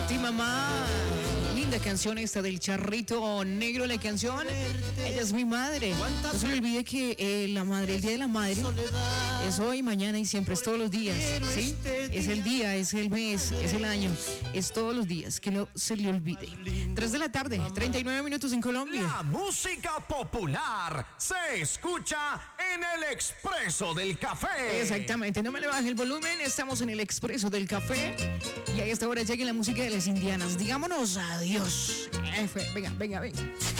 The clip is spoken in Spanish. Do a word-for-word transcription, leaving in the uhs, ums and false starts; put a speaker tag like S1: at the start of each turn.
S1: ti, mamá. Linda canción esta del Charrito Negro, la canción. Ella es mi madre. No se me olvide que eh, la madre, el Día de la Madre, es hoy, mañana y siempre, es todos los días, ¿sí? Es el día, es el mes, es el año, es todos los días, que no se le olvide. tres de la tarde, treinta y nueve minutos en Colombia.
S2: La música popular se escucha en el Expreso del Café.
S1: Exactamente, no me le baje el volumen, estamos en el Expreso del Café y a esta hora llega la música de las indianas. Digámonos adiós. F, venga, venga, venga.